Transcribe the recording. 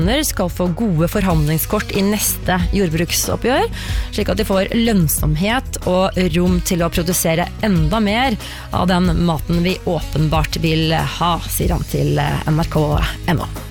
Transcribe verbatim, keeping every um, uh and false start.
skal få gode forhandlingskort i neste jordbruksoppgjør, slik at de får lønnsomhet og rom til å produsere enda mer av den maten vi åpenbart vil ha, sier han til N R K punkt no.